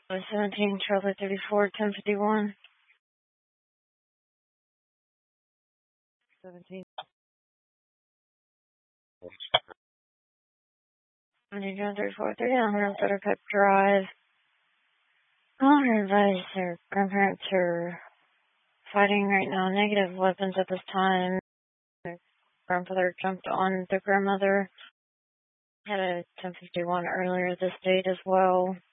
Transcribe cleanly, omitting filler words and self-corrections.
17, Charlie 34, 1051. 17. 34, 100 Buttercup Drive. All her advice, her grandparents are fighting right now. Negative weapons at this time. Their grandfather jumped on the grandmother. Had a 1051 earlier this date as well.